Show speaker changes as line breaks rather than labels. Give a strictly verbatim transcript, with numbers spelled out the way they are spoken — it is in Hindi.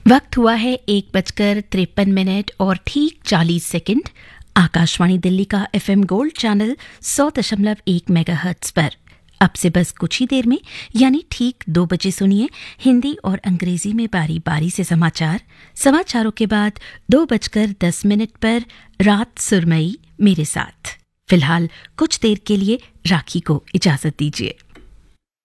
वक्त हुआ है एक बजकर तिरपन मिनट और ठीक चालीस सेकंड। आकाशवाणी दिल्ली का एफएम गोल्ड चैनल सौ दशमलव एक मेगाहर्ट्ज पर अब से बस कुछ ही देर में यानी ठीक दो बजे सुनिए हिंदी और अंग्रेजी में बारी बारी से समाचार। समाचारों के बाद दो बजकर दस मिनट पर रात सुरमई मेरे साथ। फिलहाल कुछ देर के लिए राखी को इजाजत दीजिए।